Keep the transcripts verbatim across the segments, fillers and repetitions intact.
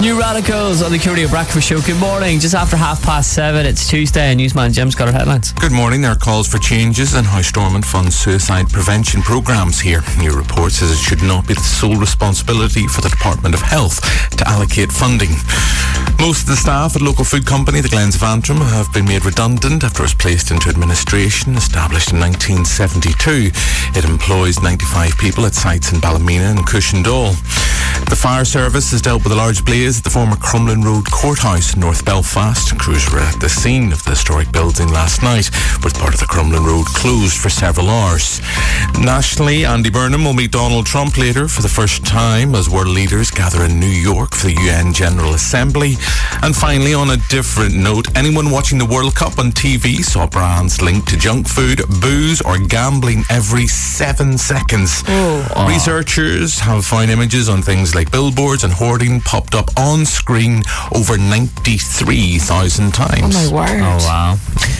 New Radicals on the Curio Breakfast Show. Good morning. Just after half past seven, it's Tuesday, and Newsman Jim's got our headlines. Good morning. There are calls for changes in how Stormont funds suicide prevention programmes here. New report says it should not be the sole responsibility for the Department of Health to allocate funding. Most of the staff at local food company, the Glens of Antrim, have been made redundant after it was placed into administration. Established in nineteen seventy-two, it employs ninety-five people at sites in Ballymena and Cushendall. The fire service has dealt with a large blaze at the former Crumlin Road Courthouse in North Belfast. Crews were at the scene of the historic building last night, with part of the Crumlin Road closed for several hours. Nationally, Andy Burnham will meet Donald Trump later for the first time as world leaders gather in New York for the U N General Assembly. And finally, on a different note, anyone watching the World Cup on T V saw brands linked to junk food, booze or gambling every seven seconds. Oh. Researchers have found images on things like billboards and hoarding popped up on screen over ninety-three thousand times. Oh my word. Oh wow.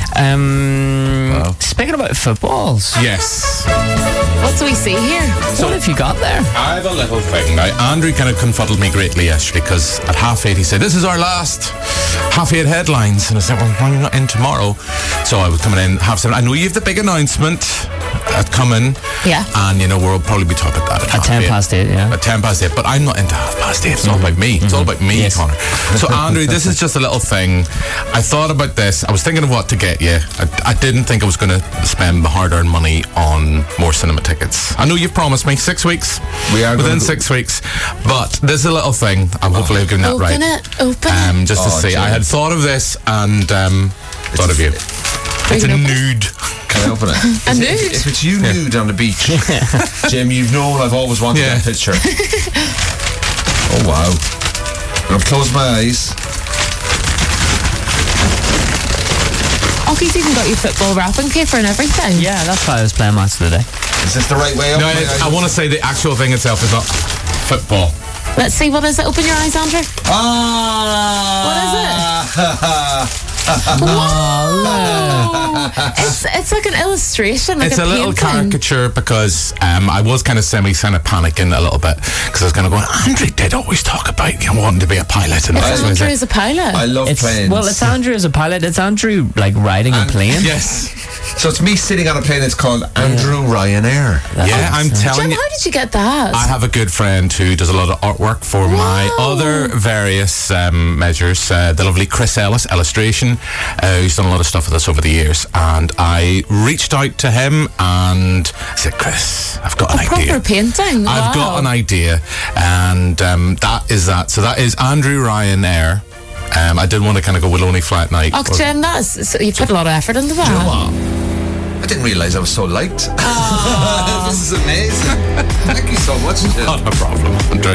Um, Wow. Speaking about footballs, Yes. What do we see here? So- what have you got there? I have a little thing. Now, Andrew kind of confuddled me greatly yesterday because at half eight he said, this is our last half eight headlines. And I said, well, why are you not in tomorrow? So I was coming in half seven. I know you have the big announcement at coming. Yeah. And, you know, we'll probably be talking about that at, At half ten eight. past eight, yeah. At ten past eight. But I'm not into half past eight. It's all about me. It's all about me, Yes. Connor. So, Andrew, this is just a little thing. I thought about this. I was thinking of what to get you. I, I didn't think I was going to spend the hard-earned money on more cinema tickets. I know you've promised me six weeks. We are Within gonna go- six weeks. But this is a little thing. I'm hopefully I've given that Open right. it. Open Um, just to Oh, see. Jim. I had thought of this and um, thought of you. It's a gonna open nude. Can I open it? A If- nude? If it's you nude on the beach, Jim, you've known I've always wanted Yeah. that picture. Oh, wow. I'll close my eyes. Oh, he's even got your football wrapping paper and everything. Yeah, that's why I was playing Match of the Day. Is this the right way up? No, My it's, eyes? I want to say the actual thing itself is not football. Let's see, what is it? Open your eyes, Andrew. Ah! Oh, it's it's like an illustration, like It's a, a little painting. caricature because um, I was kind of semi kind of panicking a little bit because I was kind of going, Andrew did always talk about you know, wanting to be a pilot. And It's that's Andrew what I as a pilot. I love It's, planes. well, it's Andrew as a pilot. It's Andrew like riding a And- plane. Yes. So it's me sitting on a plane. It's called Andrew Ryanair. Yeah, I'm telling Jim, you. how did you get that? I have a good friend who does a lot of artwork for my Wow. other various um, measures. Uh, the lovely Chris Ellis, illustration, uh, who's done a lot of stuff with us over the years. And I reached out to him and I said, Chris, I've got a an proper idea. painting. I've Wow. got an idea. And um, that is that. So that is Andrew Ryanair. Um, I did want to kind of go, we'll only fly at night. Oh, Jim, that's so you put a lot of effort into that. You know what? I didn't realise I was so liked. This is amazing. Thank you so much, Jim. Not a problem, Andrew.